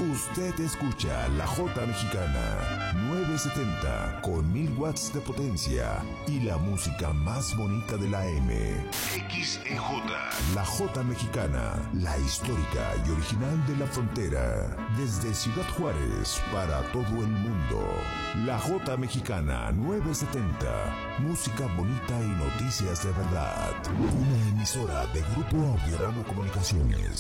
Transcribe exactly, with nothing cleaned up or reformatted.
Usted escucha La Jota Mexicana novecientos setenta con mil watts de potencia y la música más bonita de la M. X E J. La Jota Mexicana, la histórica y original de la frontera. Desde Ciudad Juárez para todo el mundo. La Jota Mexicana novecientos setenta. Música bonita y noticias de verdad. Una emisora de Grupo Audiodrama Comunicaciones.